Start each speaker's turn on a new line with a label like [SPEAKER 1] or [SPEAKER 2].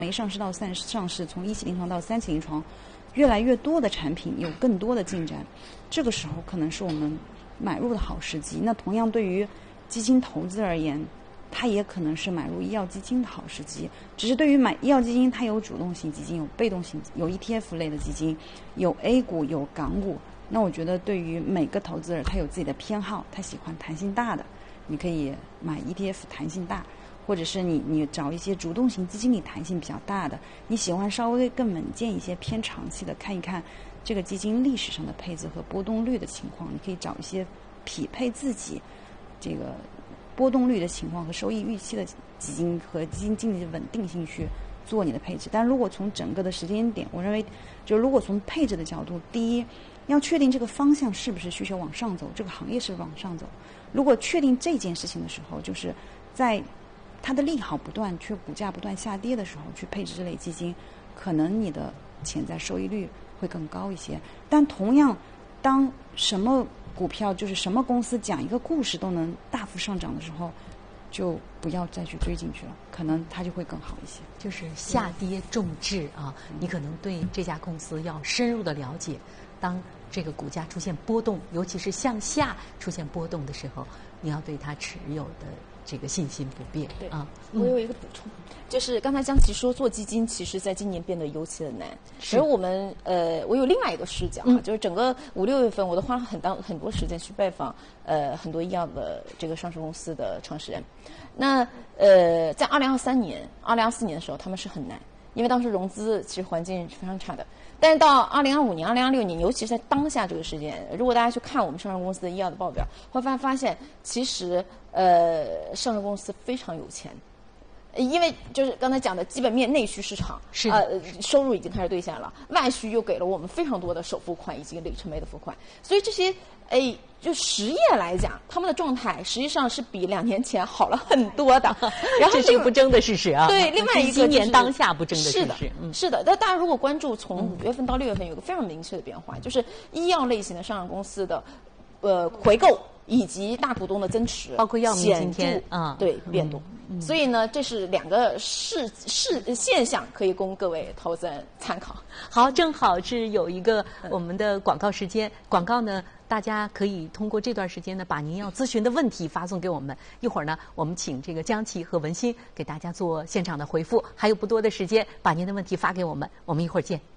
[SPEAKER 1] 没上市到上市，从1期临床到3期临床，越来越多的产品有更多的进展，这个时候可能是我们买入的好时机。那同样对于基金投资而言，它也可能是买入医药基金的好时机。只是对于买医药基金，它有主动型基金，有被动型，有 ETF 类的基金，有 A 股，有港股。那我觉得对于每个投资者，他有自己的偏好，他喜欢弹性大的，你可以买 ETF 弹性大。或者是你找一些主动型基金里弹性比较大的，你喜欢稍微更稳健一些偏长期的，看一看这个基金历史上的配置和波动率的情况，你可以找一些匹配自己这个波动率的情况和收益预期的基金和基金经理的稳定性去做你的配置。但如果从整个的时间点，我认为就如果从配置的角度，第一要确定这个方向是不是需求往上走，这个行业是不是往上走。如果确定这件事情的时候，就是在它的利好不断却股价不断下跌的时候去配置这类基金，可能你的潜在收益率会更高一些。但同样当什么股票就是什么公司讲一个故事都能大幅上涨的时候，就不要再去追进去了，可能它就会更好一些。
[SPEAKER 2] 就是下跌重质啊，你可能对这家公司要深入的了解，当这个股价出现波动，尤其是向下出现波动的时候，你要对它持有的这个信心不变。
[SPEAKER 3] 对
[SPEAKER 2] 啊，
[SPEAKER 3] 我有一个补充，就是刚才江琪说做基金，其实在今年变得尤其的难。而我们我有另外一个视角就是整个5、6月份，我都花了很多时间去拜访很多医药的这个上市公司的创始人。那在2023年、2024年的时候，他们是很难，因为当时融资其实环境是非常差的。但是到2025年、2026年，尤其是在当下这个时间，如果大家去看我们上市公司的医药的报表，会发现其实上市公司非常有钱。因为就是刚才讲的基本面内需市场，收入已经开始兑现了，外需又给了我们非常多的首付款以及里程碑的付款，所以这些就实业来讲，他们的状态实际上是比2年前好了很多的。然后
[SPEAKER 2] 这是一个不争的事实啊。
[SPEAKER 3] 对，另外一个
[SPEAKER 2] 今年当下不争的事实。
[SPEAKER 3] 是的。但大家如果关注从5月份到6月份，有个非常明确的变化，就是医药类型的上市公司的回购以及大股东的增持，
[SPEAKER 2] 包括药明今天
[SPEAKER 3] 对变动。所以呢，这是2个现象，可以供各位投资人参考。
[SPEAKER 2] 好，正好是有一个我们的广告时间，广告呢，大家可以通过这段时间呢，把您要咨询的问题发送给我们。一会儿呢，我们请这个江琪和文心给大家做现场的回复。还有不多的时间，把您的问题发给我们，我们一会儿见。